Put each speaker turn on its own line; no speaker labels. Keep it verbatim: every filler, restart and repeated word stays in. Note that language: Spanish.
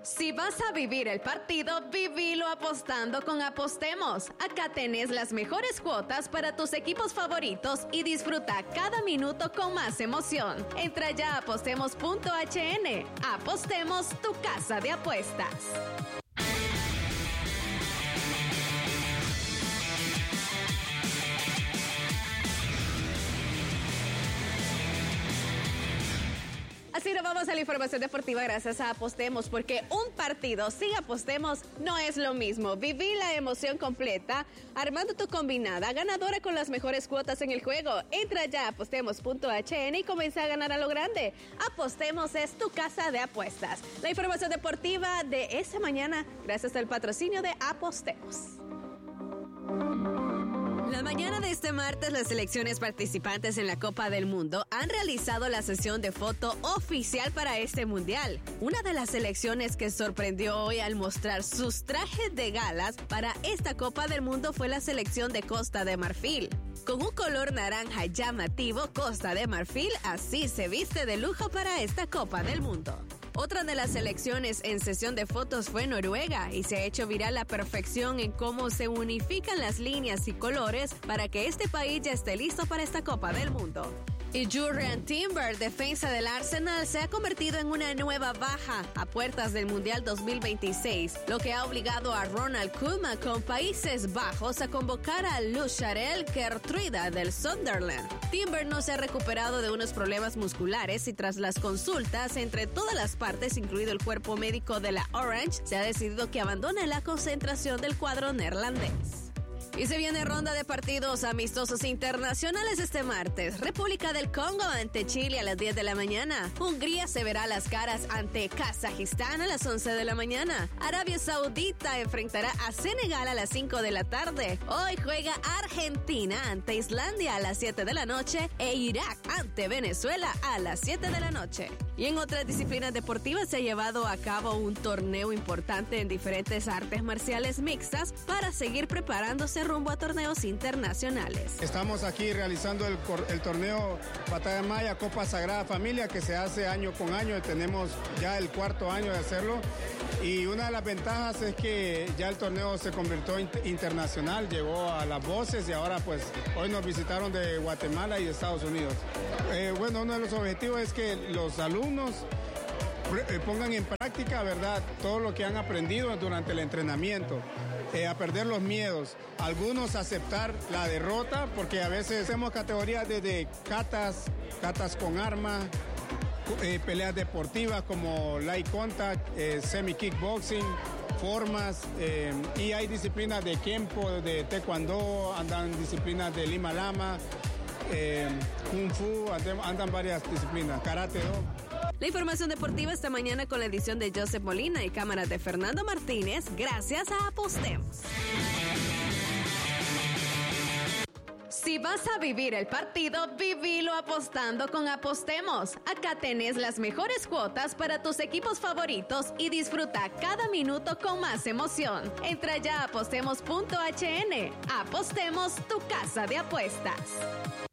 Si vas a vivir el partido, vivilo apostando con Apostemos. Acá tenés las mejores cuotas para tus equipos favoritos y disfruta cada minuto con más emoción. Entra ya a apostemos punto h n. Apostemos, tu casa de apuestas. Así nos vamos a la información deportiva gracias a Apostemos, porque un partido sin Apostemos no es lo mismo. Viví la emoción completa armando tu combinada ganadora con las mejores cuotas en el juego. Entra ya a apostemos punto h n y comienza a ganar a lo grande. Apostemos es tu casa de apuestas. La información deportiva de esta mañana gracias al patrocinio de Apostemos. La mañana de este martes, las selecciones participantes en la Copa del Mundo han realizado la sesión de foto oficial para este mundial. Una de las selecciones que sorprendió hoy al mostrar sus trajes de galas para esta Copa del Mundo fue la selección de Costa de Marfil. Con un color naranja llamativo, Costa de Marfil así se viste de lujo para esta Copa del Mundo. Otra de las selecciones en sesión de fotos fue Noruega y se ha hecho viral la perfección en cómo se unifican las líneas y colores para que este país ya esté listo para esta Copa del Mundo. Y Jurriën Timber, defensa del Arsenal, se ha convertido en una nueva baja a puertas del Mundial dos mil veintiséis, lo que ha obligado a Ronald Koeman con Países Bajos a convocar a Lucharel Geertruida del Sunderland. Timber no se ha recuperado de unos problemas musculares y tras las consultas entre todas las partes, incluido el cuerpo médico de la Orange, se ha decidido que abandone la concentración del cuadro neerlandés. Y se viene ronda de partidos amistosos internacionales este martes. República del Congo ante Chile a las diez de la mañana. Hungría se verá las caras ante Kazajistán a las once de la mañana. Arabia Saudita enfrentará a Senegal a las cinco de la tarde. Hoy juega Argentina ante Islandia a las siete de la noche e Irak ante Venezuela a las siete de la noche. Y en otras disciplinas deportivas se ha llevado a cabo un torneo importante en diferentes artes marciales mixtas para seguir preparándose rumbo a torneos internacionales.
Estamos aquí realizando el, el torneo Batalla Maya Copa Sagrada Familia que se hace año con año. Tenemos ya el cuarto año de hacerlo y una de las ventajas es que ya el torneo se convirtió internacional, llegó a las voces y ahora pues hoy nos visitaron de Guatemala y de Estados Unidos. Eh, bueno, uno de los objetivos es que los alumnos pongan en práctica, ¿verdad?, todo lo que han aprendido durante el entrenamiento, eh, a perder los miedos, algunos aceptar la derrota, porque a veces hacemos categorías desde catas, catas con arma, eh, peleas deportivas como light contact, eh, semi-kickboxing, formas, eh, y hay disciplinas de Kempo, de Taekwondo, andan disciplinas de Lima Lama, eh, Kung Fu, andan, andan varias disciplinas, Karate Do.
La información deportiva esta mañana con la edición de Joseph Molina y cámaras de Fernando Martínez, gracias a Apostemos. Si vas a vivir el partido, vivilo apostando con Apostemos. Acá tenés las mejores cuotas para tus equipos favoritos y disfruta cada minuto con más emoción. Entra ya a apostemos punto h n. Apostemos, tu casa de apuestas.